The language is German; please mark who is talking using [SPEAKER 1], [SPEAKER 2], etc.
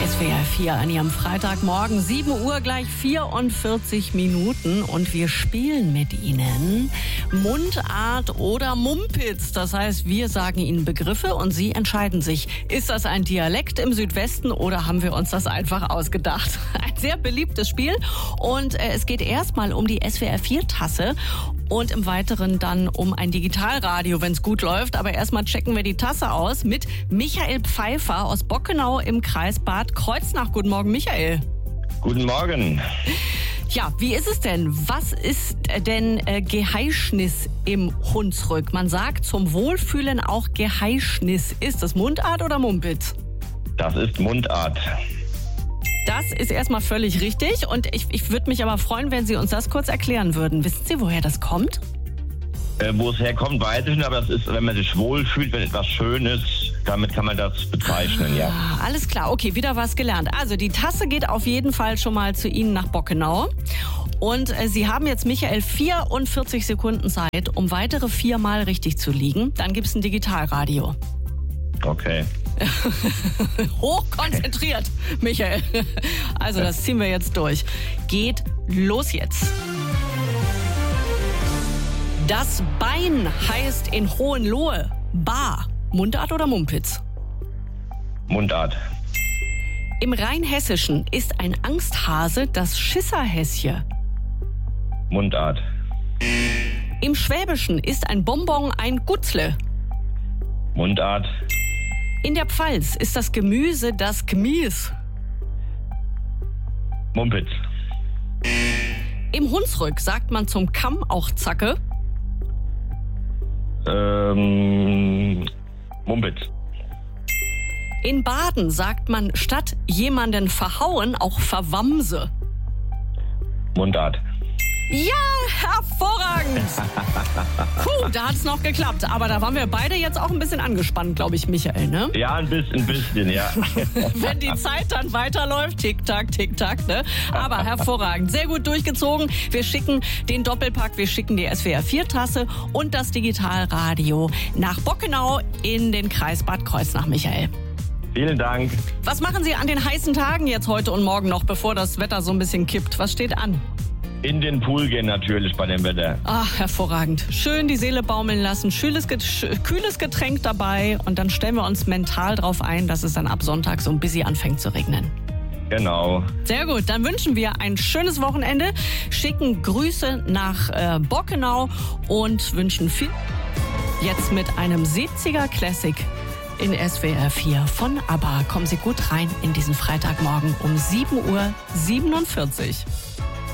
[SPEAKER 1] SWR 4 an Ihrem Freitagmorgen, 7 Uhr gleich 44 Minuten und wir spielen mit Ihnen Mundart oder Mumpitz. Das heißt, wir sagen Ihnen Begriffe und Sie entscheiden sich, ist das ein Dialekt im Südwesten oder haben wir uns das einfach ausgedacht? Ein sehr beliebtes Spiel und es geht erstmal um die SWR 4 Tasse. Und im Weiteren dann um ein Digitalradio, wenn es gut läuft. Aber erstmal checken wir die Tasse aus mit Michael Pfeiffer aus Bockenau im Kreis Bad Kreuznach. Guten Morgen, Michael.
[SPEAKER 2] Guten Morgen.
[SPEAKER 1] Ja, wie ist es denn? Was ist denn Geheischnis im Hunsrück? Man sagt zum Wohlfühlen auch Geheischnis. Ist das Mundart oder Mumpitz?
[SPEAKER 2] Das ist Mundart.
[SPEAKER 1] Das ist erstmal völlig richtig und ich würde mich aber freuen, wenn Sie uns das kurz erklären würden. Wissen Sie, woher das kommt?
[SPEAKER 2] Wo es herkommt, weiß ich nicht, aber das ist, wenn man sich wohlfühlt, wenn etwas schön ist, damit kann man das bezeichnen, ja.
[SPEAKER 1] Alles klar, okay, wieder was gelernt. Also die Tasse geht auf jeden Fall schon mal zu Ihnen nach Bockenau. Und Sie haben jetzt, Michael, 44 Sekunden Zeit, um weitere 4 Mal richtig zu liegen. Dann gibt es ein Digitalradio.
[SPEAKER 2] Okay.
[SPEAKER 1] Hochkonzentriert, Michael. Also das ziehen wir jetzt durch. Geht los jetzt. Das Bein heißt in Hohenlohe Bar. Mundart oder Mumpitz?
[SPEAKER 2] Mundart.
[SPEAKER 1] Im Rheinhessischen ist ein Angsthase das Schisserhäsje.
[SPEAKER 2] Mundart.
[SPEAKER 1] Im Schwäbischen ist ein Bonbon ein Gutzle.
[SPEAKER 2] Mundart.
[SPEAKER 1] In der Pfalz ist das Gemüse das Gmies.
[SPEAKER 2] Mumpitz.
[SPEAKER 1] Im Hunsrück sagt man zum Kamm auch Zacke.
[SPEAKER 2] Mumpitz.
[SPEAKER 1] In Baden sagt man statt jemanden verhauen auch Verwamse.
[SPEAKER 2] Mundart.
[SPEAKER 1] Ja, hervorragend. Puh, da hat es noch geklappt. Aber da waren wir beide jetzt auch ein bisschen angespannt, glaube ich, Michael, ne?
[SPEAKER 2] Ja, ein bisschen, ja.
[SPEAKER 1] Wenn die Zeit dann weiterläuft, tick-tack, ne? Aber hervorragend. Sehr gut durchgezogen. Wir schicken den Doppelpack, wir schicken die SWR 4 Tasse und das Digitalradio nach Bockenau in den Kreis Bad Kreuznach, Michael.
[SPEAKER 2] Vielen Dank.
[SPEAKER 1] Was machen Sie an den heißen Tagen jetzt heute und morgen noch, bevor das Wetter so ein bisschen kippt? Was steht an?
[SPEAKER 2] In den Pool gehen natürlich bei dem Wetter.
[SPEAKER 1] Ach, hervorragend. Schön die Seele baumeln lassen, kühles Getränk dabei und dann stellen wir uns mental drauf ein, dass es dann ab Sonntag so ein bisschen anfängt zu regnen.
[SPEAKER 2] Genau.
[SPEAKER 1] Sehr gut, dann wünschen wir ein schönes Wochenende, schicken Grüße nach Bockenau und wünschen viel jetzt mit einem 70er Classic in SWR 4 von ABBA. Kommen Sie gut rein in diesen Freitagmorgen um 7:47 Uhr.